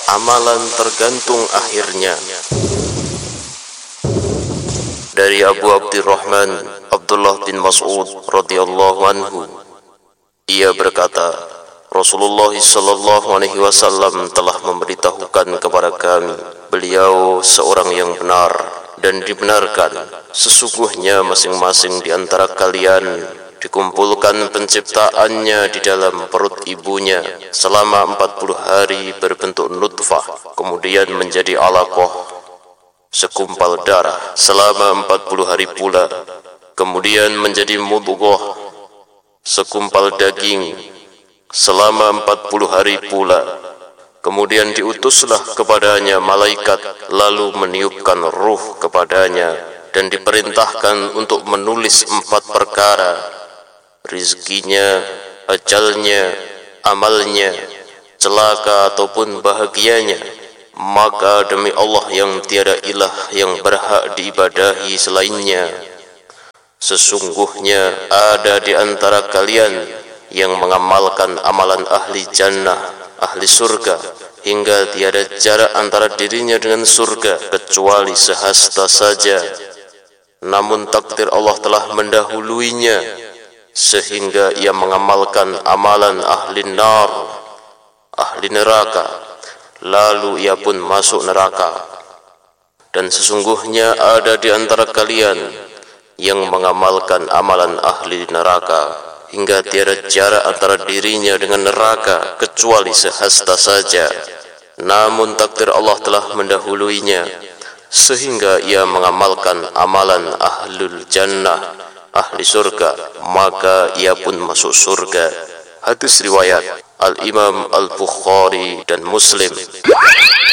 amalan tergantung akhirnya. Dari Abu Abdurrahman Abdullah bin Mas'ud radhiyallahu anhu, ia berkata, Rasulullah sallallahu alaihi wasallam telah memberitahukan kepada kami, beliau seorang yang benar dan dibenarkan. Sesungguhnya masing-masing di antara kalian dikumpulkan penciptaannya di dalam perut ibunya selama 40 hari berbentuk nutfah, kemudian menjadi alaqah, segumpal darah, selama 40 hari pula, kemudian menjadi mudghah, segumpal daging, selama 40 hari pula. Kemudian diutuslah kepadanya malaikat, lalu meniupkan ruh kepadanya dan diperintahkan untuk menulis 4 perkara: rizkinya, ajalnya, amalnya, celaka ataupun bahagianya. Maka demi Allah yang tiada ilah yang berhak diibadahi selainnya, sesungguhnya ada di antara kalian yang mengamalkan amalan ahli jannah, ahli surga, hingga tiada jarak antara dirinya dengan surga kecuali sehasta saja. Namun takdir Allah telah mendahuluinya, sehingga ia mengamalkan amalan ahli nar, ahli neraka, lalu ia pun masuk neraka. Dan sesungguhnya ada di antara kalian yang mengamalkan amalan ahli neraka, hingga tiada jarak antara dirinya dengan neraka kecuali sehasta saja. Namun takdir Allah telah mendahuluinya, sehingga ia mengamalkan amalan ahlul jannah, ahli surga, maka ia pun masuk surga. Hadis riwayat Al-Imam Al-Bukhari dan Muslim.